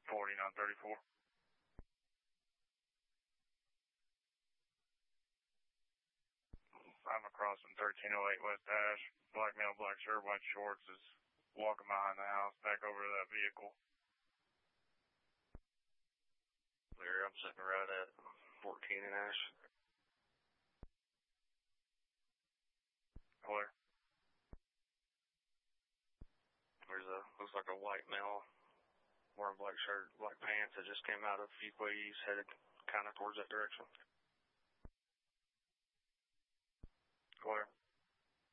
4934. I'm across from 1308 West Ash. Black male, black shirt, white shorts is walking behind the house, back over to that vehicle. Clear, I'm sitting right at 14 and Ash. Clear. There's looks like a white male wearing black shirt, black pants that just came out of Fuquay East, headed kind of towards that direction. Clear.